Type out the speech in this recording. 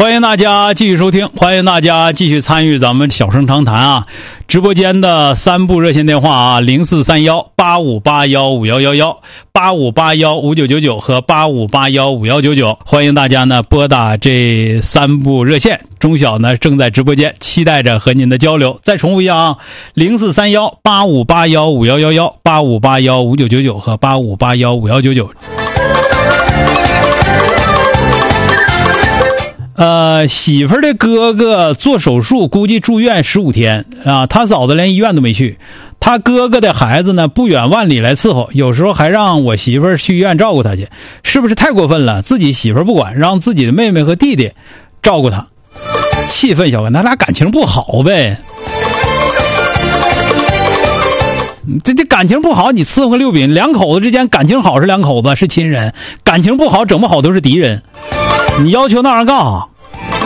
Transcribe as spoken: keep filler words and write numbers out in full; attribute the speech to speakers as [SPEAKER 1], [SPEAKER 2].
[SPEAKER 1] 欢迎大家继续收听，欢迎大家继续参与咱们小声长谈啊！直播间的三部热线电话啊，零四三幺八五八幺五幺幺幺、八五八幺五九九九和八五八幺五幺九九，欢迎大家呢拨打这三部热线。钟晓呢正在直播间，期待着和您的交流。再重复一下啊，零四三幺八五八幺五幺幺幺、八五八幺五九九九和八五八幺五幺九九。呃，媳妇儿的哥哥做手术，估计住院十五天啊。他嫂子连医院都没去，他哥哥的孩子呢不远万里来伺候，有时候还让我媳妇儿去医院照顾他去，是不是太过分了？自己媳妇儿不管，让自己的妹妹和弟弟照顾他，气愤小哥，他俩感情不好呗。这这感情不好，你伺候个六饼，两口子之间感情好是两口子是亲人，感情不好整不好都是敌人。你要求那玩意儿干啥？